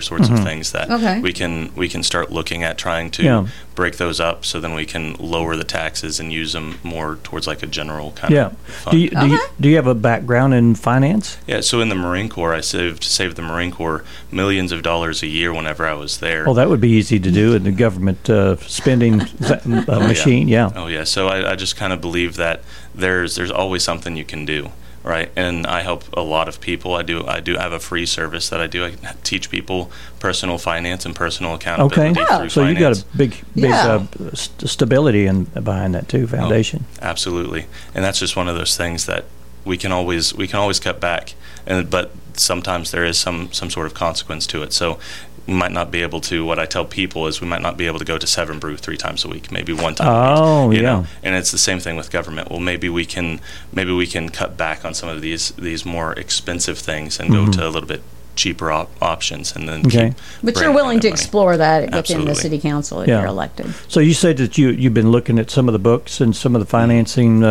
sorts of things that we can start looking at trying to break those up, so then we can lower the taxes and use them more towards like a general kind of fund. Do you have a background in finance? Yeah, so in the Marine Corps, I saved the Marine Corps millions of dollars a year whenever I was there. Oh, that would be easy to do in the government spending machine. Yeah. Oh yeah. So I just kind of believe that there's always something you can do. Right, and I help a lot of people. I do have a free service that I do. I teach people personal finance and personal accountability through finance. So you got a big stability behind that too, foundation. Oh, absolutely, and that's just one of those things that we can always cut back, but sometimes there is some sort of consequence to it. So we might not be able to. What I tell people is we might not be able to go to Severn Brew 3 times a week, maybe one time a week. You know? And it's the same thing with government. Well, maybe we can cut back on some of these more expensive things and go to a little bit cheaper options, and then but you're willing to explore that within the Absolutely. City Council if you're elected. So you said that you've been looking at some of the books and some of the financing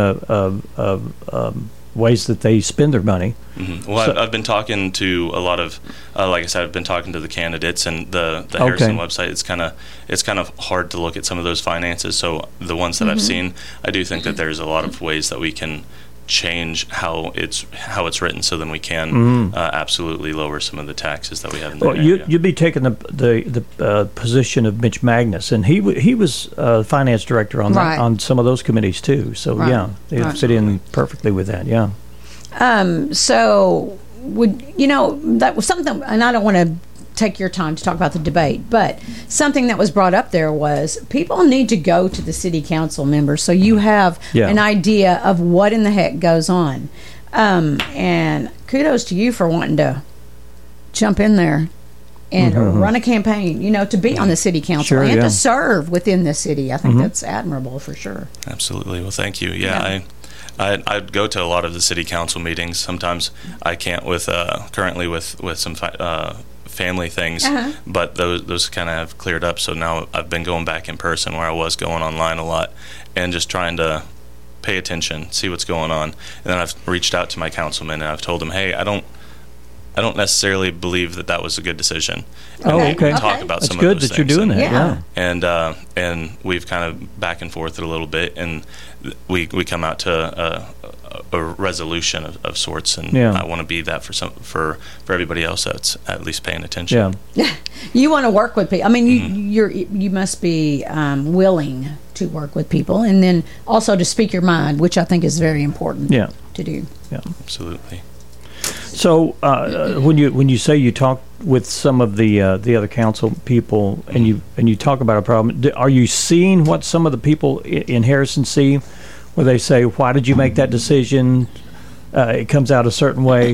ways that they spend their money. Mm-hmm. Well, I've been talking to a lot of, like I said, I've been talking to the candidates, and the Harrison website. It's kind of hard to look at some of those finances. So the ones that I've seen, I do think that there's a lot of ways that we can change how it's written, so then we can absolutely lower some of the taxes that we have in the area. You'd be taking the position of Mitch Magnus, and he was finance director on some of those committees too. So they fit in perfectly with that. Yeah. So that was something, and I don't want to take your time to talk about the debate, but something that was brought up there was people need to go to the city council members so you have an idea of what in the heck goes on. And kudos to you for wanting to jump in there and run a campaign, to be on the city council and to serve within the city. I think that's admirable for sure. Absolutely. Well, thank you. I'd go to a lot of the city council meetings. Sometimes I can't currently with some family things, but those kind of have cleared up. So now I've been going back in person, where I was going online a lot, and just trying to pay attention, see what's going on. And then I've reached out to my councilman, and I've told him, hey, I don't necessarily believe that was a good decision. And talk about some of those things. That's good that you're doing that. And we've kind of back and forth a little bit, and we come out to a resolution of sorts, and I want to be that for everybody else that's at least paying attention. Yeah, you want to work with people. I mean, you must be willing to work with people, and then also to speak your mind, which I think is very important. To do. Yeah, absolutely. So when you say you talk with some of the other council people and you talk about a problem, are you seeing what some of the people in Harrison see, where they say, "Why did you make that decision?" It comes out a certain way.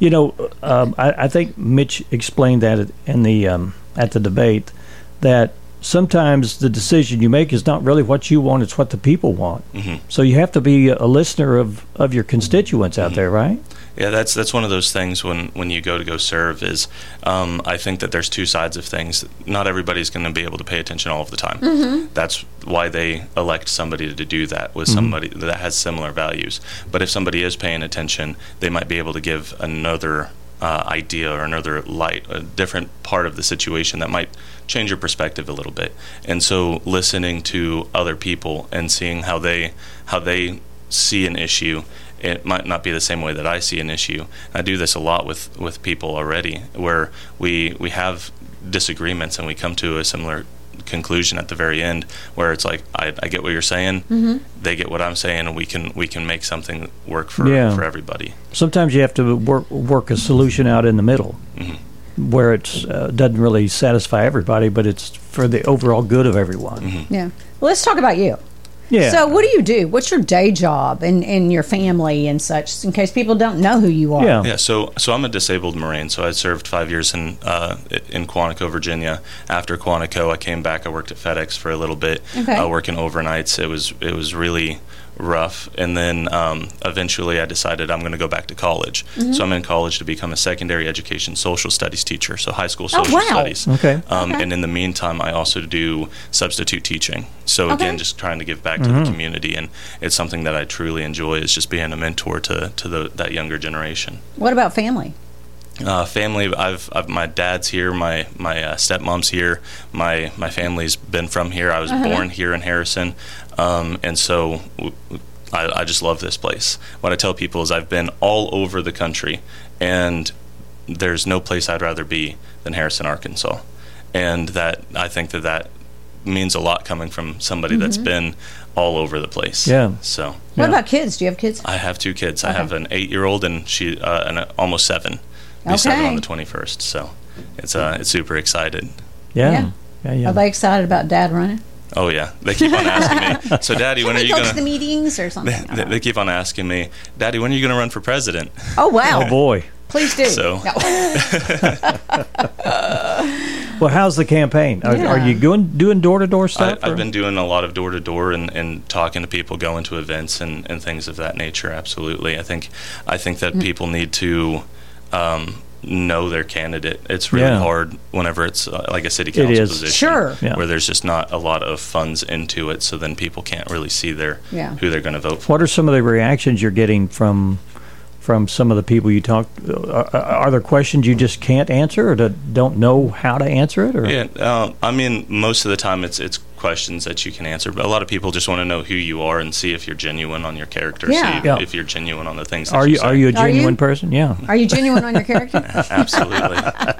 I think Mitch explained that in the at the debate, that sometimes the decision you make is not really what you want; it's what the people want. So you have to be a listener of your constituents out there, right? Yeah, that's one of those things when you go serve is I think that there's two sides of things. Not everybody's going to be able to pay attention all of the time. That's why they elect somebody to do that, with somebody that has similar values. But if somebody is paying attention, they might be able to give another idea or another light, a different part of the situation that might change your perspective a little bit. And so listening to other people and seeing how they see an issue, it might not be the same way that I see an issue. I do this a lot with people already, where we have disagreements and we come to a similar conclusion at the very end, where it's like I get what you're saying, they get what I'm saying, and we can make something work for everybody. Sometimes you have to work a solution out in the middle, where it doesn't really satisfy everybody, but it's for the overall good of everyone. Yeah. Well, let's talk about you. Yeah. So what do you do? What's your day job and your family and such, in case people don't know who you are? Yeah. So I'm a disabled Marine. So I served 5 years in Quantico, Virginia. After Quantico, I came back. I worked at FedEx for a little bit, working overnights. It was really rough, and then eventually I decided I'm going to go back to college. So I'm in college to become a secondary education social studies teacher, so high school social studies. And in the meantime, I also do substitute teaching. So again, just trying to give back to the community, and it's something that I truly enjoy, is just being a mentor to that younger generation. What about family? Family. I've my dad's here. My stepmom's here. My family's been from here. I was born here in Harrison, and so I just love this place. What I tell people is I've been all over the country, and there's no place I'd rather be than Harrison, Arkansas, and that I think that means a lot coming from somebody that's been all over the place. Yeah. So. What about kids? Do you have kids? I have 2 kids. I have an 8-year-old and she almost 7. Be 7 on the 21st. So it's super excited. Yeah. Are they excited about Dad running? Oh yeah, they keep on asking me. So, Daddy, when are you go going to the meetings or something? They keep on asking me, Daddy, when are you going to run for president? Oh wow! Oh boy. Please do. So. No. Well, how's the campaign? Are you doing door-to-door stuff? I've been doing a lot of door-to-door and talking to people, going to events and things of that nature. Absolutely, I think that people need to know their candidate. It's really hard whenever it's like a city council position, where there's just not a lot of funds into it. So then people can't really see who they're going to vote for. What are some of the reactions you're getting from some of the people you talk? Are there questions you just can't answer, or don't know how to answer it? Or? Yeah, I mean, most of the time it's questions that you can answer, but a lot of people just want to know who you are and see if you're genuine on your character. If you're genuine on the things that you say. Are you a genuine person? Yeah. Are you genuine on your character? Absolutely.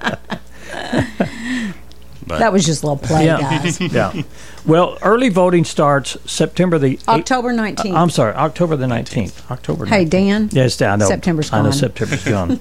That was just a little play, guys. Yeah. Well, early voting starts September October 19th. I'm sorry, October the 19th. October 19th. Hey, Dan. Yes, I know. September's gone. I know September's gone.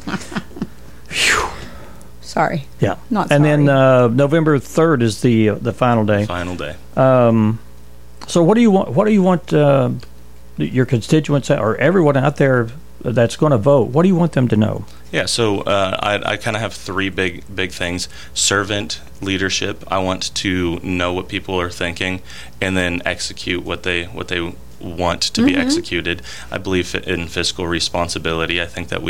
Sorry. Yeah. Not sorry. And then November 3rd is the final day. Final day. So what do you want your constituents or everyone out there that's going to vote, what do you want them to know? Yeah, so I kind of have 3 big things. Servant leadership. I want to know what people are thinking and then execute what they want to be executed. I believe in fiscal responsibility. I think that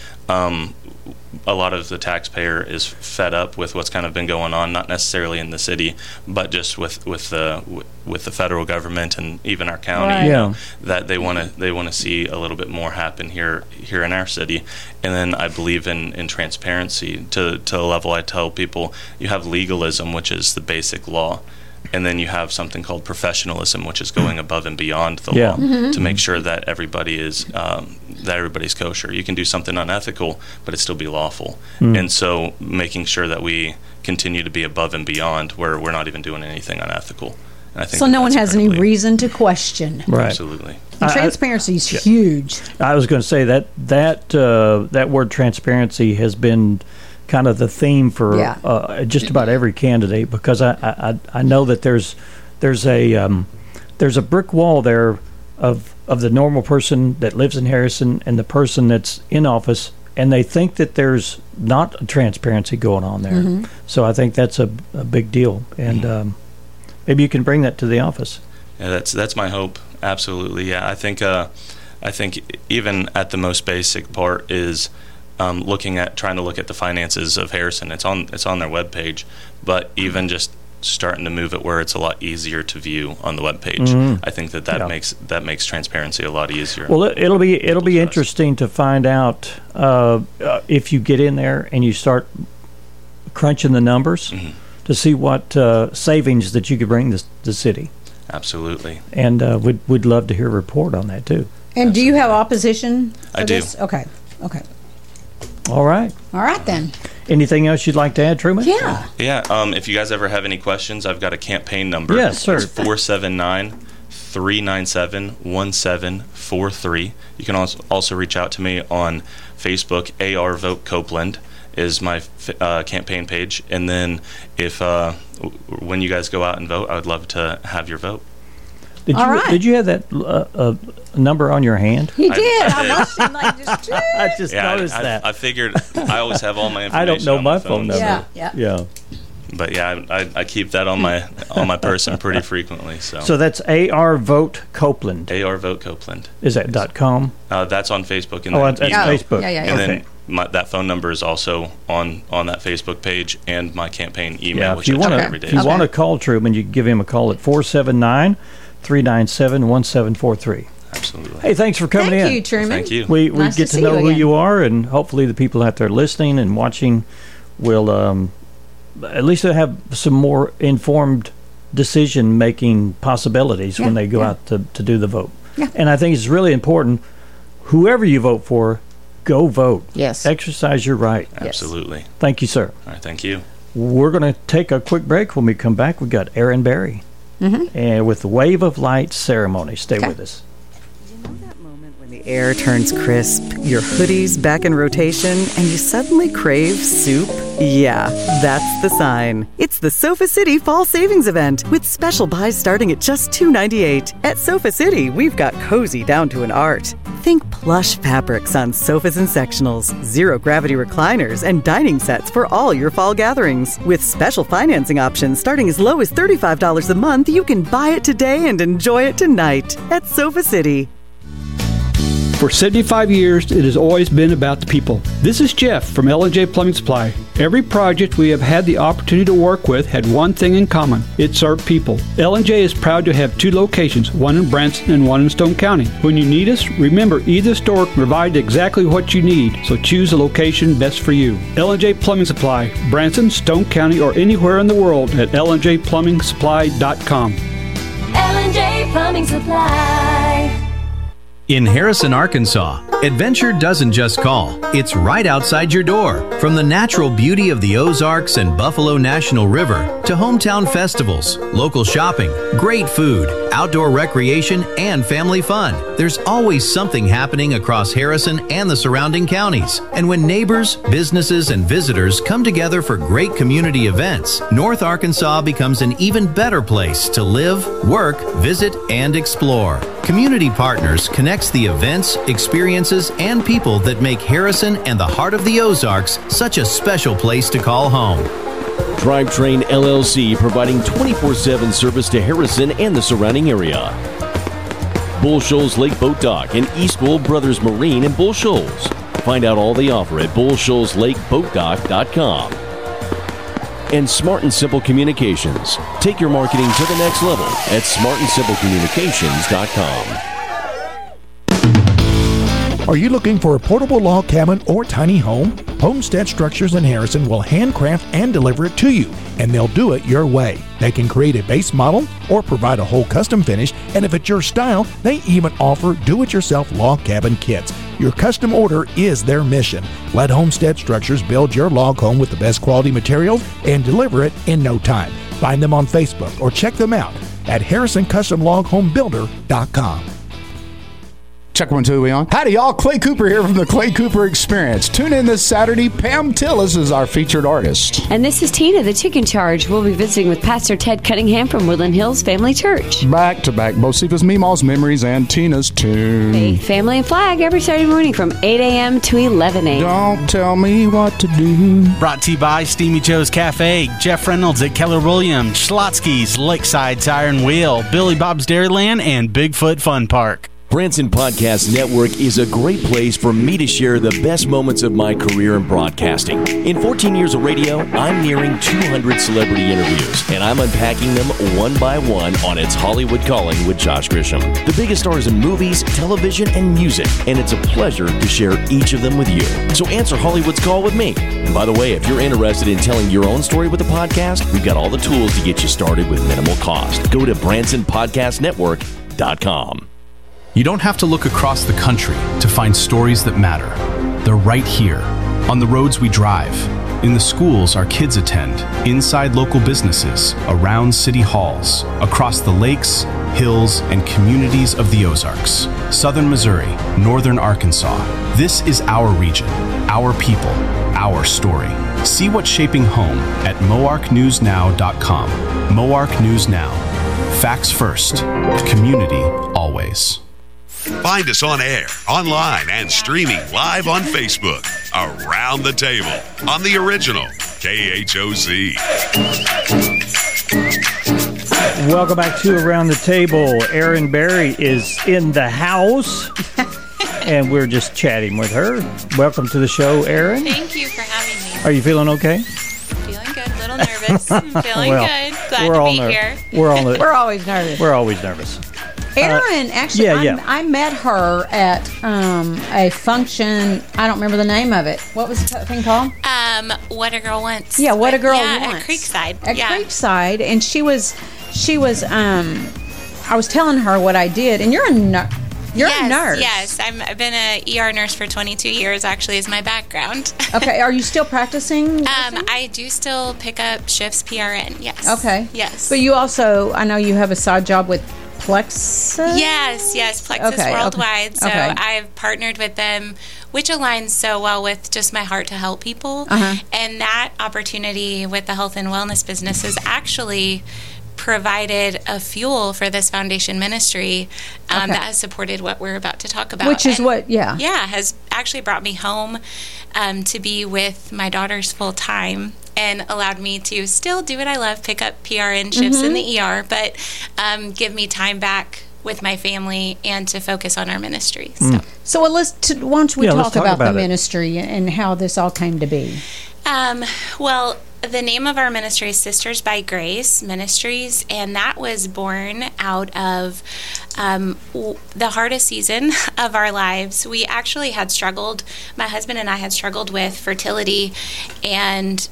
a lot of the taxpayer is fed up with what's kind of been going on, not necessarily in the city, but just with the federal government and even our county. Right. You know, that they want to see a little bit more happen here in our city. And then I believe in transparency to a level. I tell people you have legalism, which is the basic law. And then you have something called professionalism, which is going above and beyond the law to make sure that everybody's kosher. You can do something unethical, but it still be lawful. And so making sure that we continue to be above and beyond, where we're not even doing anything unethical. And I think so no one has any reason to question. Right. Absolutely. And transparency is huge. I was going to say that word transparency has been kind of the theme for just about every candidate, because I know that there's a brick wall there of the normal person that lives in Harrison and the person that's in office, and they think that there's not a transparency going on there. So I think that's a big deal, and maybe you can bring that to the office. Yeah, that's my hope. Absolutely. Yeah, I think even at the most basic part is trying to look at the finances of Harrison. It's on their webpage, but even just starting to move it where it's a lot easier to view on the webpage. I think that makes transparency a lot easier. Well, it'll be interesting to find out if you get in there and you start crunching the numbers to see what savings that you could bring the city. Absolutely. And we'd love to hear a report on that too. And do you have opposition for I do. this? Okay. All right then. Anything else you'd like to add, Truman? Yeah. If you guys ever have any questions, I've got a campaign number. Yes, sir. It's 479-397-1743. You can also reach out to me on Facebook. AR Vote Copeland is my campaign page. And then when you guys go out and vote, I would love to have your vote. Did you have that number on your hand? He did. I watched him I just noticed that. I figured I always have all my information. I don't know on my phone number. Yeah. But I keep that on my person pretty frequently. So that's AR Vote Copeland. AR Vote Copeland. Is that .com? That's on Facebook. And that's Facebook. Yeah. And then that phone number is also on that Facebook page and my campaign email, which I check every day. If you want to call Truman, you can give him a call at 479-397-1743. Absolutely. Hey, thanks for coming in. Thank you, Truman. Thank you. We Nice get to to see know you who again. you are, and hopefully the people out there listening and watching will at least have some more informed decision-making possibilities when they go out to do the vote. Yeah. And I think it's really important, whoever you vote for, go vote. Yes. Exercise your right. Absolutely. Thank you, sir. All right, thank you. We're going to take a quick break. When we come back, we've got Aaron Berry and with the Wave of Light ceremony. Stay with us. The air turns crisp, your hoodie's back in rotation, and you suddenly crave soup? Yeah, that's the sign. It's the Sofa City Fall Savings Event with special buys starting at just $2.98. At Sofa City, we've got cozy down to an art. Think plush fabrics on sofas and sectionals, zero-gravity recliners, and dining sets for all your fall gatherings. With special financing options starting as low as $35 a month, you can buy it today and enjoy it tonight at Sofa City. For 75 years, it has always been about the people. This is Jeff from L&J Plumbing Supply. Every project we have had the opportunity to work with had one thing in common. It served people. L&J is proud to have 2 locations, one in Branson and one in Stone County. When you need us, remember either store can provide exactly what you need, so choose the location best for you. L&J Plumbing Supply, Branson, Stone County, or anywhere in the world at ljplumingsupply.com. L&J Plumbing Supply. In Harrison, Arkansas, adventure doesn't just call, it's right outside your door. From the natural beauty of the Ozarks and Buffalo National River to hometown festivals, local shopping, great food, outdoor recreation, and family fun, there's always something happening across Harrison and the surrounding counties. And when neighbors, businesses, and visitors come together for great community events, North Arkansas becomes an even better place to live, work, visit, and explore. Community Partners connects the events, experiences, and people that make Harrison and the heart of the Ozarks such a special place to call home. Drivetrain LLC providing 24/7 service to Harrison and the surrounding area. Bull Shoals Lake Boat Dock and Eastwell Brothers Marine in Bull Shoals. Find out all they offer at bullshoalslakeboatdock.com. And Smart and Simple Communications. Take your marketing to the next level at smartandsimplecommunications.com. Are you looking for a portable log cabin or tiny home? Homestead Structures in Harrison will handcraft and deliver it to you, and they'll do it your way. They can create a base model or provide a whole custom finish, and if it's your style, they even offer do-it-yourself log cabin kits. Your custom order is their mission. Let Homestead Structures build your log home with the best quality materials and deliver it in no time. Find them on Facebook or check them out at harrisoncustomloghomebuilder.com. Check 1, 2, we on? Howdy, y'all. Clay Cooper here from the Clay Cooper Experience. Tune in this Saturday. Pam Tillis is our featured artist. And this is Tina, the Chicken Charge. We'll be visiting with Pastor Ted Cunningham from Woodland Hills Family Church. Back to back, Bocephus Meemaw's Memories and Tina's Tune. Faith, Family, and Flag every Saturday morning from 8 a.m. to 11 a.m. Don't tell me what to do. Brought to you by Steamy Joe's Cafe, Jeff Reynolds at Keller Williams, Schlotsky's, Lakeside Tire and Wheel, Billy Bob's Dairyland, and Bigfoot Fun Park. Branson Podcast Network is a great place for me to share the best moments of my career in broadcasting. In 14 years of radio, I'm nearing 200 celebrity interviews, and I'm unpacking them one by one on It's Hollywood Calling with Josh Grisham. The biggest stars in movies, television, and music, and it's a pleasure to share each of them with you. So answer Hollywood's call with me. And by the way, if you're interested in telling your own story with the podcast, we've got all the tools to get you started with minimal cost. Go to BransonPodcastNetwork.com. You don't have to look across the country to find stories that matter. They're right here, on the roads we drive, in the schools our kids attend, inside local businesses, around city halls, across the lakes, hills, and communities of the Ozarks, southern Missouri, northern Arkansas. This is our region, our people, our story. See what's shaping home at moarknewsnow.com. Moark News Now. Facts first, community always. Find us on air, online, and streaming live on Facebook. Around the Table on the original KHOZ. Welcome back to Around the Table. Aaron Berry is in the house, and we're just chatting with her. Welcome to the show, Aaron. Thank you for having me. Are you feeling okay? Feeling good, a little nervous. I'm feeling good. Glad we're to all be here. We're always nervous. We're always nervous. Erin, actually, yeah. I met her at a function. I don't remember the name of it. What was the thing called? What a Girl Wants. Yeah, What a Girl Wants. Wants. At Creekside. At Creekside, and she was. I was telling her what I did, and you're a nurse. You're a nurse. Yes, I've been a ER nurse for 22 years. Actually, is my background. Okay, are you still practicing? I do still pick up shifts PRN. Yes. Okay. Yes. But you also, I know you have a side job with Plexus? Yes, Plexus Worldwide. So Okay. I've partnered with them, which aligns so well with just my heart to help people. And that opportunity with the health and wellness business has actually provided a fuel for this foundation ministry that has supported what we're about to talk about. Which is has actually brought me home to be with my daughters full time and allowed me to still do what I love, pick up PRN shifts in the ER, but give me time back with my family and to focus on our ministry. So why don't we let's talk about the it. ministry and how this all came to be? Well, the name of our ministry is Sisters by Grace Ministries, and that was born out of the hardest season of our lives. We actually had struggled, my husband and I had struggled with fertility and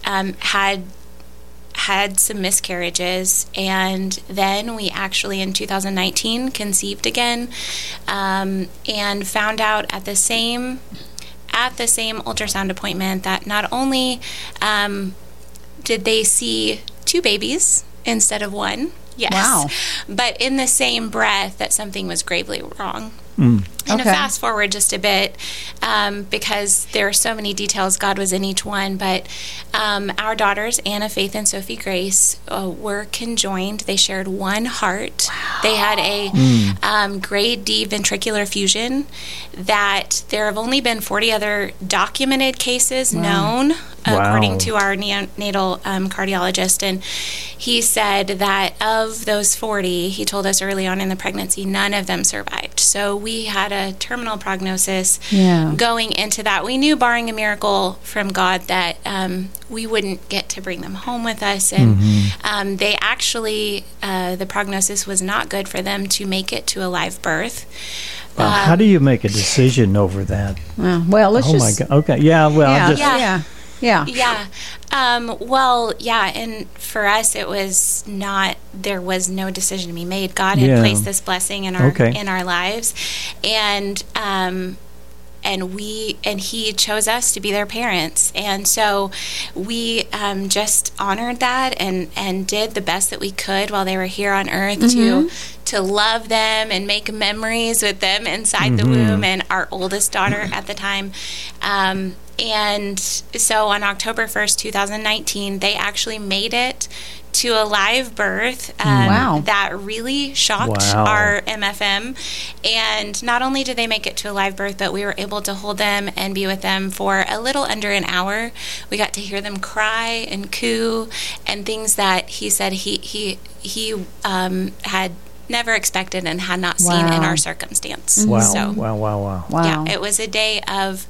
had some miscarriages, and then we actually in 2019 conceived again, and found out at the same ultrasound appointment that not only did they see 2 babies instead of 1? Yes. Wow. But in the same breath that something was gravely wrong. And to fast forward just a bit, because there are so many details, God was in each one, but our daughters, Anna, Faith, and Sophie Grace, were conjoined. They shared one heart. Wow. They had a grade D ventricular fusion that there have only been 40 other documented cases known, according to our neonatal cardiologist. And he said that of those 40, he told us early on in the pregnancy, none of them survived. So we had a terminal prognosis going into that. We knew, barring a miracle from God, that we wouldn't get to bring them home with us. And they actually, the prognosis was not good for them to make it to a live birth. How do you make a decision over that? Well, let's my God. Okay. Yeah. Well, and for us, it was not. There was no decision to be made. God had placed this blessing in our lives, and He chose us to be their parents, and so we just honored that and did the best that we could while they were here on earth to love them and make memories with them inside the womb, and our oldest daughter at the time. And so on October 1st, 2019, they actually made it to a live birth that really shocked our MFM. And not only did they make it to a live birth, but we were able to hold them and be with them for a little under an hour. We got to hear them cry and coo and things that he said he had never expected and had not seen in our circumstance. Wow. So, Wow. Yeah, it was a day of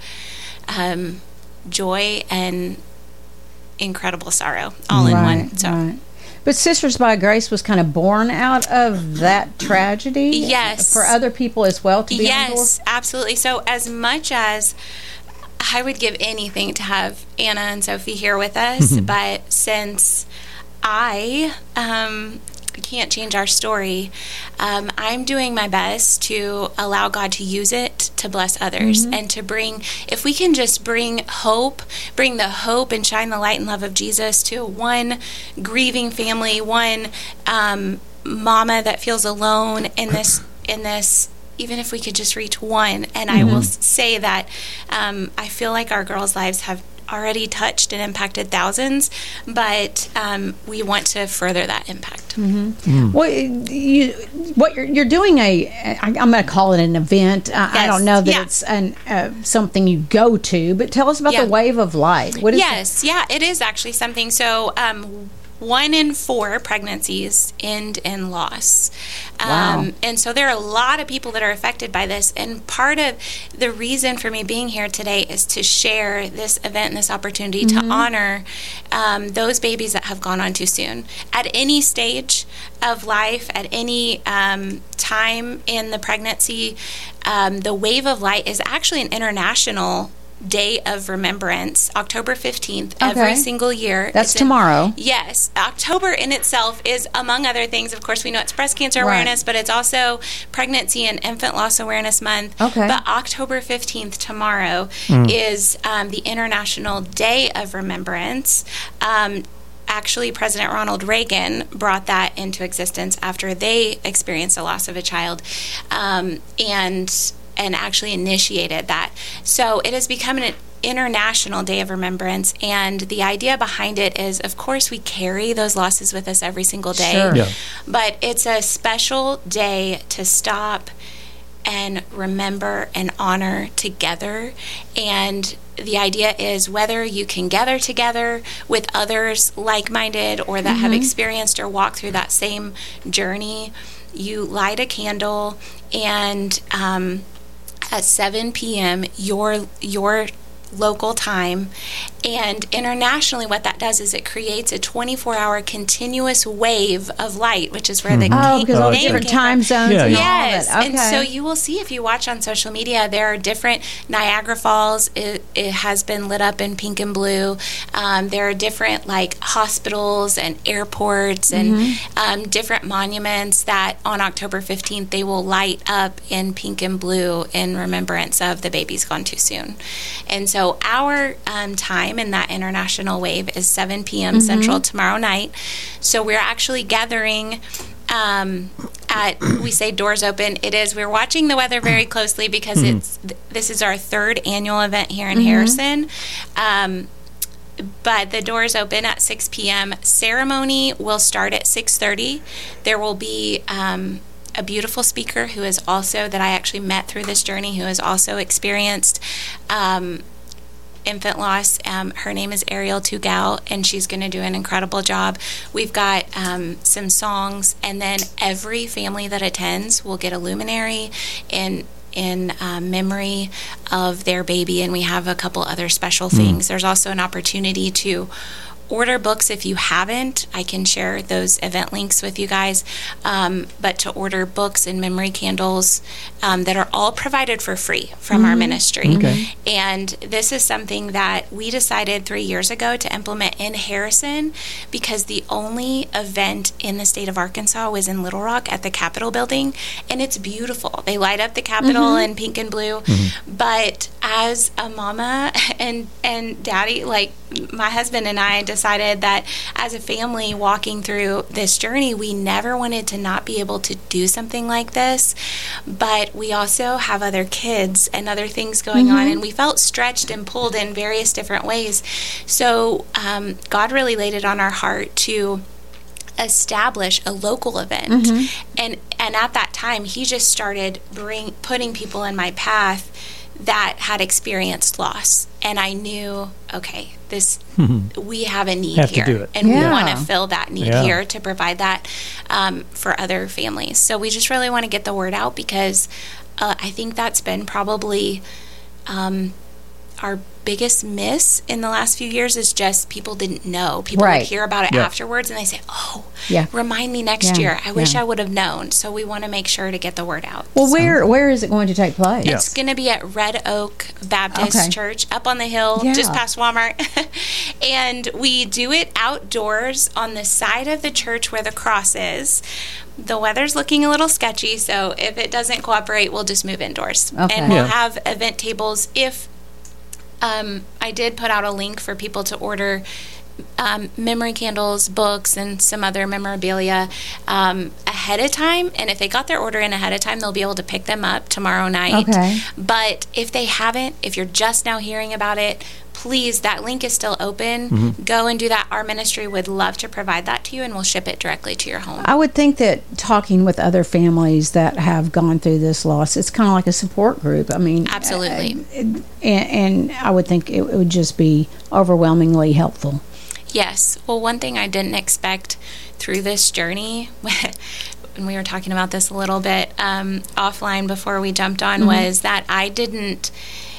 joy and incredible sorrow all in one. So, but Sisters by Grace was kind of born out of that tragedy. Yes, for other people as well to be on board. Yes, absolutely. So as much as I would give anything to have Anna and Sophie here with us, but since I can't change our story, I'm doing my best to allow God to use it to bless others and to bring, if we can just bring the hope and shine the light and love of Jesus to one grieving family, one mama that feels alone in this, even if we could just reach one. And I will say that I feel like our girls' lives have already touched and impacted thousands, but we want to further that impact. Well, you're doing I'm going to call it an event. I don't know that it's something you go to, but tell us about the Wave of Light. What is it is actually something. So 1 in 4 pregnancies end in loss. Wow. And so there are a lot of people that are affected by this. And part of the reason for me being here today is to share this event and this opportunity to honor those babies that have gone on too soon. At any stage of life, at any time in the pregnancy, the Wave of Light is actually an international Day of Remembrance, October 15th, every single year. That's tomorrow. Yes. October in itself is, among other things, of course, we know it's Breast Cancer Awareness, but it's also Pregnancy and Infant Loss Awareness Month. Okay. But October 15th, tomorrow, is the International Day of Remembrance. Actually, President Ronald Reagan brought that into existence after they experienced the loss of a child, and actually initiated that. So it has become an International Day of Remembrance, and the idea behind it is, of course, we carry those losses with us every single day, Sure. Yeah. but it's a special day to stop and remember and honor together. And the idea is, whether you can gather together with others like-minded or that have experienced or walked through that same journey, you light a candle, and at 7 p.m. your local time. And internationally, what that does is it creates a 24-hour continuous wave of light, which is where the because all the name different came from. time zones and all Yes, of it. and so you will see, if you watch on social media, there are different Niagara Falls. It has been lit up in pink and blue. There are different hospitals and airports and different monuments that on October 15th they will light up in pink and blue in remembrance of the babies gone too soon. And so our time in that international wave is 7 p.m. Central tomorrow night. So we're actually gathering we say doors open. We're watching the weather very closely because this is our 3rd annual event here in Harrison. But the doors open at 6 p.m. Ceremony will start at 6:30. There will be a beautiful speaker who is also, that I actually met through this journey, who has also experienced infant loss. Her name is Ariel Tugal, and she's going to do an incredible job. We've got some songs, and then every family that attends will get a luminary in memory of their baby, and we have a couple other special things. There's also an opportunity to order books if you haven't. I can share those event links with you guys, but to order books and memory candles that are all provided for free from our ministry. Okay. And this is something that we decided 3 years ago to implement in Harrison, because the only event in the state of Arkansas was in Little Rock at the Capitol building, and it's beautiful. They light up the Capitol in pink and blue, but as a mama and daddy, my husband and I decided that as a family walking through this journey, we never wanted to not be able to do something like this, but we also have other kids and other things going on, and we felt stretched and pulled in various different ways. So God really laid it on our heart to establish a local event, and at that time he just started putting people in my path that had experienced loss, and I knew, okay, we have a need here, and we want to fill that need here to provide that for other families. So we just really want to get the word out, because I think that's been probably our biggest miss in the last few years, is just people didn't know. People would hear about it afterwards, and they say, remind me next year. I wish I would have known. So we want to make sure to get the word out. Well, where is it going to take place? It's going to be at Red Oak Baptist Church up on the hill, just past Walmart. And we do it outdoors on the side of the church where the cross is. The weather's looking a little sketchy, so if it doesn't cooperate, we'll just move indoors. And we'll have event tables. If I did put out a link for people to order memory candles, books, and some other memorabilia ahead of time. And if they got their order in ahead of time, they'll be able to pick them up tomorrow night. But if they haven't, if you're just now hearing about it, please, that link is still open. Go and do that. Our ministry would love to provide that to you, and we'll ship it directly to your home. I would think that talking with other families that have gone through this loss, it's kind of like a support group. I mean, absolutely. And I would think it would just be overwhelmingly helpful. Yes. Well, one thing I didn't expect through this journey, and we were talking about this a little bit offline before we jumped on, was that I didn't.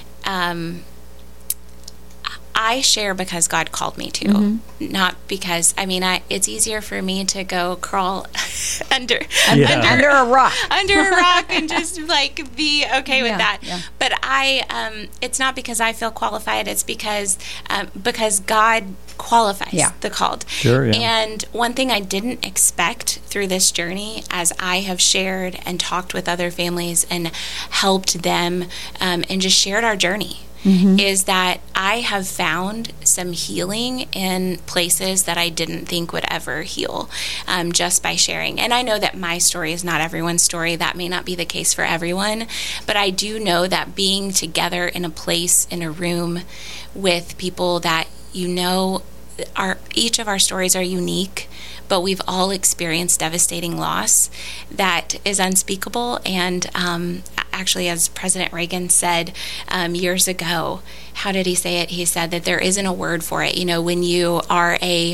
I share because God called me to, not because, it's easier for me to go crawl under a rock. Under a rock and just be okay with that. Yeah. But it's not because I feel qualified. It's because God qualifies the called. Sure, yeah. And one thing I didn't expect through this journey, as I have shared and talked with other families and helped them and just shared our journey, is that I have found some healing in places that I didn't think would ever heal, just by sharing. And I know that my story is not everyone's story. That may not be the case for everyone. But I do know that being together in a place, in a room with people that each of our stories are unique, but we've all experienced devastating loss that is unspeakable. And actually, as President Reagan said years ago, how did he say it? He said that there isn't a word for it. When you are a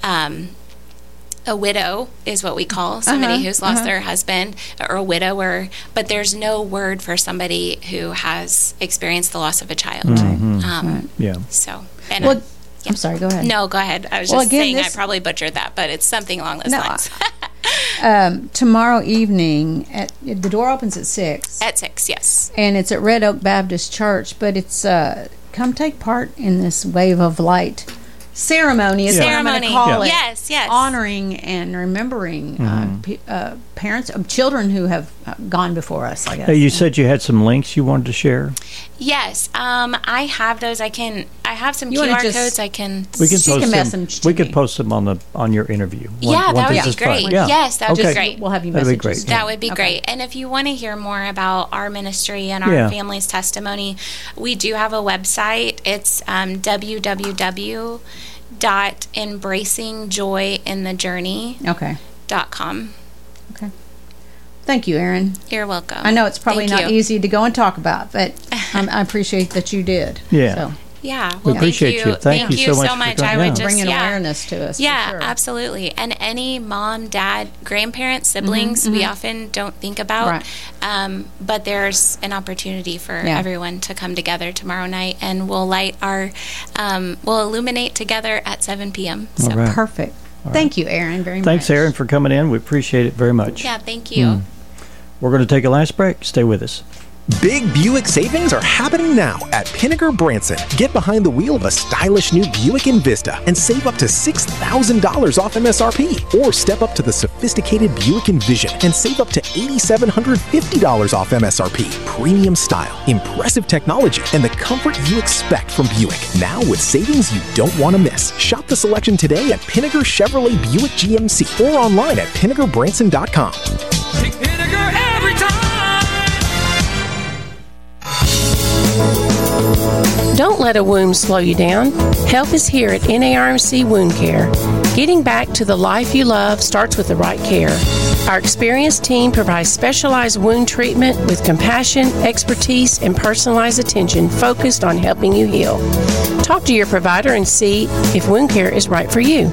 widow is what we call somebody who's lost their husband, or a widower, but there's no word for somebody who has experienced the loss of a child. So, and I'm sorry, go ahead. No, go ahead. I was just saying I probably butchered that, but it's something along those lines. Tomorrow evening, the door opens at 6. At 6, yes. And it's at Red Oak Baptist Church, but it's come take part in this Wave of Light ceremony is what I'm going to call it. Yes. Honoring and remembering parents of children who have gone before us, I guess. Hey, you said you had some links you wanted to share? Yes. I have those. I have some QR codes I can... We can post them on your interview. That would be great. Yeah. Yes, that would be great. We'll have you message us. That would be great. And if you want to hear more about our ministry and our family's testimony, we do have a website. It's www.embracingjoyinthejourney.com. Okay. Thank you, Erin. You're welcome. I know it's probably not easy to go and talk about, but I appreciate that you did. Yeah. So. Yeah, well, we appreciate you. Thank you so much. I would just bringing awareness to us. Yeah, sure. Absolutely. And any mom, dad, grandparents, siblings, we often don't think about. Right. But there's an opportunity for everyone to come together tomorrow night, and we'll light we'll illuminate together at 7 p.m. So perfect. Thank you, Erin, very much. Thanks, Erin, for coming in. We appreciate it very much. Yeah, thank you. We're going to take a last break. Stay with us. Big Buick savings are happening now at Pinnaker Branson. Get behind the wheel of a stylish new Buick Envista and save up to $6,000 off MSRP. Or step up to the sophisticated Buick Envision and save up to $8,750 off MSRP. Premium style, impressive technology, and the comfort you expect from Buick. Now with savings you don't want to miss. Shop the selection today at Pinnaker Chevrolet Buick GMC or online at PinnakerBranson.com. Take Pinnaker every time! Don't let a wound slow you down. Help is here at NARMC Wound Care. Getting back to the life you love starts with the right care. Our experienced team provides specialized wound treatment with compassion, expertise, and personalized attention focused on helping you heal. Talk to your provider and see if wound care is right for you.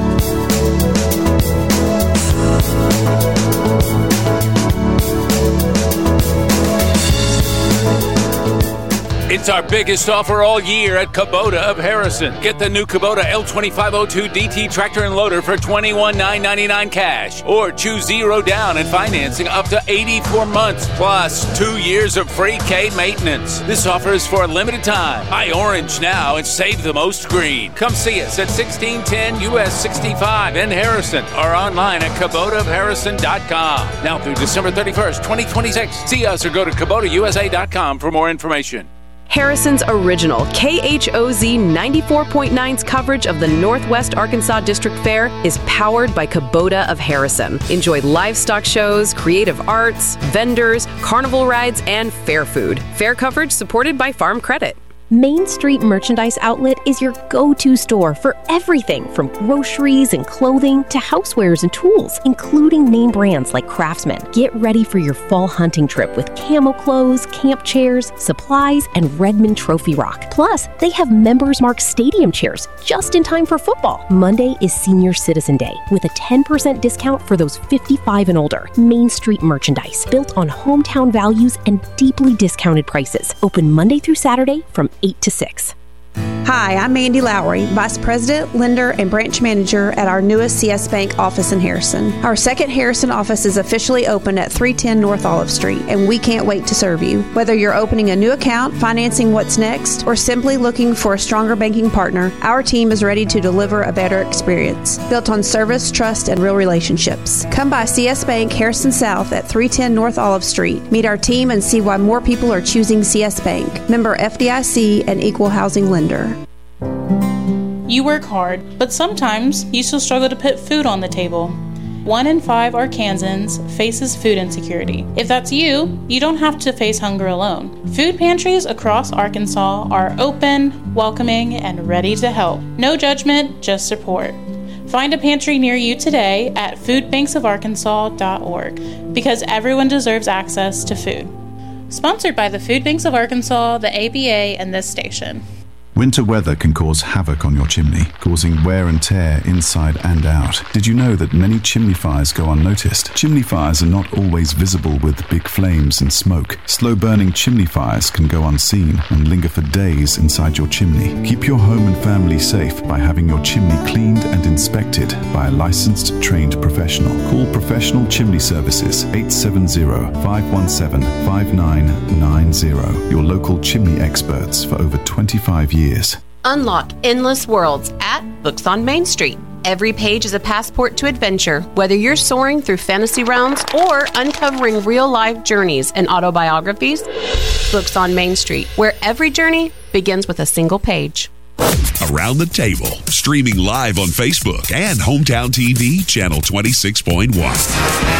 It's our biggest offer all year at Kubota of Harrison. Get the new Kubota L2502 DT tractor and loader for $21,999 cash. Or choose 0 down and financing up to 84 months, plus 2 years of free K maintenance. This offer is for a limited time. Buy orange now and save the most green. Come see us at 1610 US 65 in Harrison or online at KubotaofHarrison.com. Now through December 31st, 2026. See us or go to KubotaUSA.com for more information. Harrison's original KHOZ 94.9's coverage of the Northwest Arkansas District Fair is powered by Kubota of Harrison. Enjoy livestock shows, creative arts, vendors, carnival rides, and fair food. Fair coverage supported by Farm Credit. Main Street Merchandise Outlet is your go-to store for everything from groceries and clothing to housewares and tools, including name brands like Craftsman. Get ready for your fall hunting trip with camo clothes, camp chairs, supplies, and Redmond Trophy Rock. Plus, they have Members Mark Stadium chairs just in time for football. Monday is Senior Citizen Day with a 10% discount for those 55 and older. Main Street Merchandise, built on hometown values and deeply discounted prices. Open Monday through Saturday from 8 to 6. Hi, I'm Mandy Lowry, Vice President, Lender, and Branch Manager at our newest CS Bank office in Harrison. Our second Harrison office is officially open at 310 North Olive Street, and we can't wait to serve you. Whether you're opening a new account, financing what's next, or simply looking for a stronger banking partner, our team is ready to deliver a better experience, built on service, trust, and real relationships. Come by CS Bank Harrison South at 310 North Olive Street. Meet our team and see why more people are choosing CS Bank. Member FDIC and Equal Housing Lender. You work hard, but sometimes you still struggle to put food on the table. 1 in 5 Arkansans faces food insecurity. If that's you, you don't have to face hunger alone. Food pantries across Arkansas are open, welcoming, and ready to help. No judgment, just support. Find a pantry near you today at foodbanksofarkansas.org, because everyone deserves access to food. Sponsored by the Food Banks of Arkansas, the ABA, and this station. Winter weather can cause havoc on your chimney, causing wear and tear inside and out. Did you know that many chimney fires go unnoticed? Chimney fires are not always visible with big flames and smoke. Slow-burning chimney fires can go unseen and linger for days inside your chimney. Keep your home and family safe by having your chimney cleaned and inspected by a licensed, trained professional. Call Professional Chimney Services 870-517-5990. Your local chimney experts for over 25 years. Unlock endless worlds at Books on Main Street. Every page is a passport to adventure, whether you're soaring through fantasy realms or uncovering real-life journeys and autobiographies. Books on Main Street, where every journey begins with a single page. Around the Table, streaming live on Facebook and Hometown TV, channel 26.1.